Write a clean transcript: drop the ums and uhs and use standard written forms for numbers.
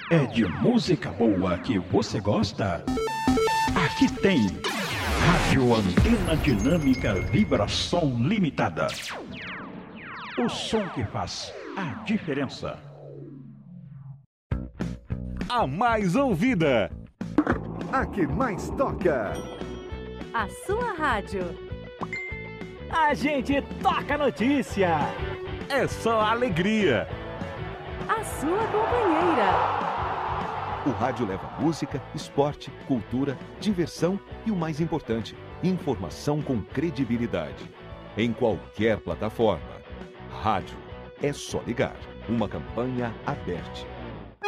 É de música boa que você gosta? Aqui tem Rádio Antena Dinâmica Vibração Limitada. O som que faz a diferença. A mais ouvida. A que mais toca. A sua rádio. A gente toca notícia. É só alegria. A sua companheira. O rádio leva música, esporte, cultura, diversão e o mais importante, informação com credibilidade. Em qualquer plataforma. Rádio é só ligar. Uma campanha aberta.